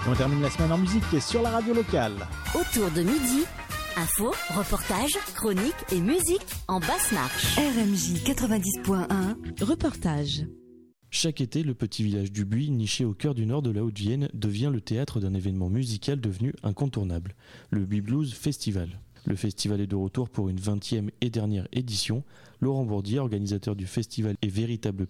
Et on termine la semaine en musique sur la radio locale. Autour de midi, info, reportage, chronique et musique en basse marche. RMJ 90.1, reportage. Chaque été, le petit village du Buis, niché au cœur du nord de la Haute-Vienne, devient le théâtre d'un événement musical devenu incontournable, le Buis Blues Festival. Le festival est de retour pour une 20e et dernière édition. Laurent Bourdier, organisateur du festival et véritable